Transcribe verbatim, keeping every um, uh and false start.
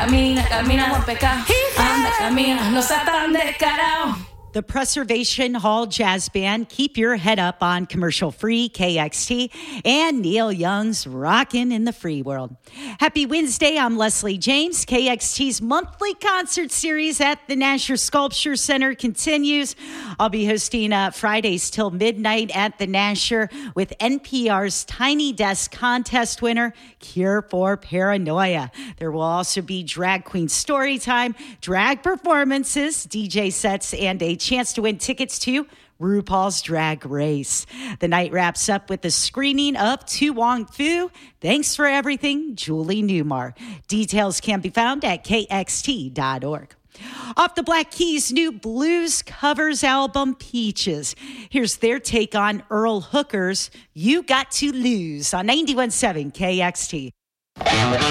camina, camina por pecado. Anda, camina, no seas tan descarado. The Preservation Hall Jazz Band, keep your head up on commercial-free K X T, and Neil Young's Rockin' in the Free World. Happy Wednesday, I'm Leslie James. K X T's monthly concert series at the Nasher Sculpture Center continues. I'll be hosting uh, Fridays till midnight at the Nasher with N P R's Tiny Desk Contest winner, Cure for Paranoia. There will also be drag queen story time, drag performances, D J sets, and a chance to win tickets to RuPaul's Drag Race. The night wraps up with the screening of To Wong Fu. Thanks for everything, Julie Newmar. Details can be found at K X T dot org. Off the Black Keys' new blues covers album, Peaches. Here's their take on Earl Hooker's You Got to Lose on ninety-one point seven K X T.